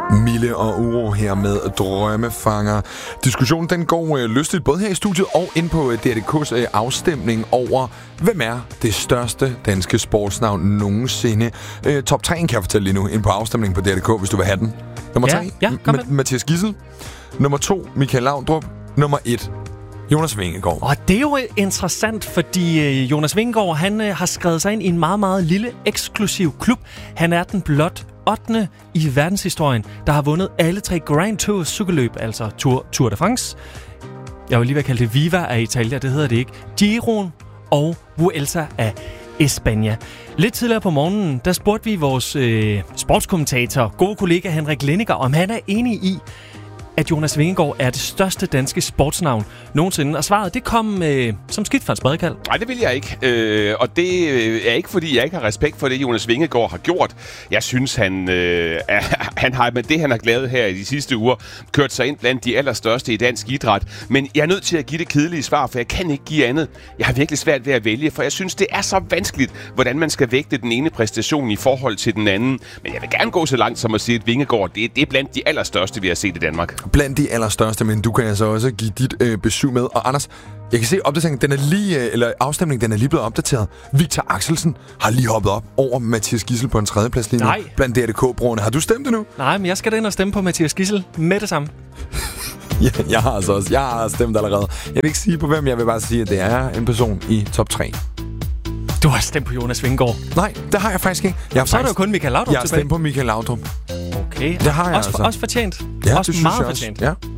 Mille og Uro her med Drømmefanger. Diskussionen den går lystigt både her i studiet og ind på DRDK's afstemning over, hvem er det største danske sportsnavn nogensinde. Top 3 kan jeg fortælle lige nu, ind på afstemningen på DRDK, hvis du vil have den. Nummer 3, Mathias Gidsel. Nummer 2, Michael Laudrup. Nummer 1, Jonas Vingegaard. Og det er jo interessant, fordi Jonas Vingegaard, han har skrevet sig ind i en meget, meget lille, eksklusiv klub. Han er den blot 8. i verdenshistorien, der har vundet alle 3 Grand Tours cykelløb, altså Tour de France. Jeg vil lige være kaldt det Viva af Italia, det hedder det ikke. Giroen og Vuelta af España. Lidt tidligere på morgenen, der spurgte vi vores sportskommentator, gode kollega Henrik Lenneker, om han er enig i, at Jonas Vingegaard er det største danske sportsnavn nogensinde. Og svaret, det kom som skidt fra en spredekald. Nej, det vil jeg ikke. Og det er ikke, fordi jeg ikke har respekt for det, Jonas Vingegaard har gjort. Jeg synes, han har med det, han har lavet her i de sidste uger, kørt sig ind blandt de allerstørste i dansk idræt. Men jeg er nødt til at give det kedelige svar, for jeg kan ikke give andet. Jeg har virkelig svært ved at vælge, for jeg synes, det er så vanskeligt, hvordan man skal vægte den ene præstation i forhold til den anden. Men jeg vil gerne gå så langt som at sige, at Vingegaard, det er blandt de allerstørste, vi har set i Danmark. Blandt de allerstørste, men du kan altså også give dit besøg med. Og Anders, jeg kan se opdateringen, afstemningen, den er lige blevet opdateret. Victor Axelsen har lige hoppet op over Mathias Gidsel på en 3. plads lige nu blandt DRDK-brugerne. Har du stemt det nu? Nej, men jeg skal da ind og stemme på Mathias Gidsel med det samme. Ja, jeg har stemt allerede. Jeg vil ikke sige på hvem, jeg vil bare sige, at det er en person i top 3. Du har stemt på Jonas Vingegaard? Nej, det har jeg faktisk ikke. Så er det jo kun Michael Laudrup tilbage. Jeg har stemt på Michael Laudrup. Okay. Det har jeg også fortjent. Ja, også det meget jeg fortjent. Også. Ja.